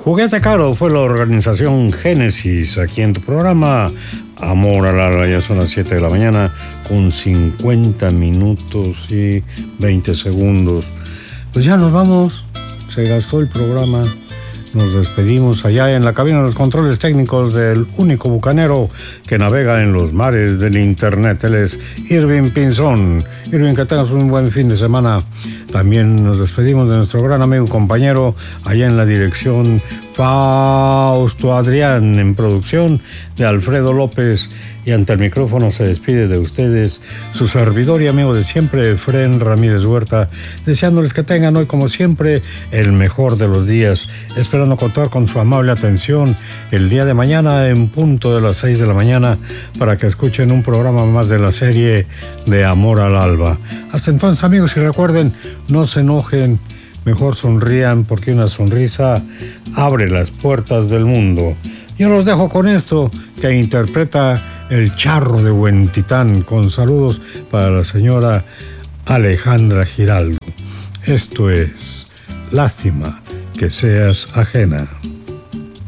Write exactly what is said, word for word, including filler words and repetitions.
Juguete Caro fue la organización Génesis aquí en tu programa Amor al Alba. Ya son las siete de la mañana con cincuenta minutos y veinte segundos. Pues ya nos vamos, se gastó el programa. Nos despedimos allá en la cabina de los controles técnicos del único bucanero que navega en los mares del internet. Él es Irving Pinzón. Irving, que tengas un buen fin de semana. También nos despedimos de nuestro gran amigo y compañero allá en la dirección, Fausto Adrián, en producción de Alfredo López. Y ante el micrófono se despide de ustedes su servidor y amigo de siempre, Efrén Ramírez Huerta, deseándoles que tengan hoy, como siempre, el mejor de los días, esperando contar con su amable atención el día de mañana en punto de las seis de la mañana para que escuchen un programa más de la serie de Amor al Alba. Hasta entonces, amigos, y recuerden, no se enojen, mejor sonrían, porque una sonrisa abre las puertas del mundo. Yo los dejo con esto que interpreta El Charro de Huentitán, con saludos para la señora Alejandra Giraldo. Esto es Lástima que seas ajena.